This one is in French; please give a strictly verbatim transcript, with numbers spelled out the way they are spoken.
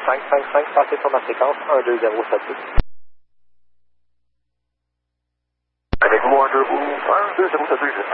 cinq cinq cinq, passez sur ma séquence un deux zéro sept deux. Avec vous, un deux un deux zéro sept deux.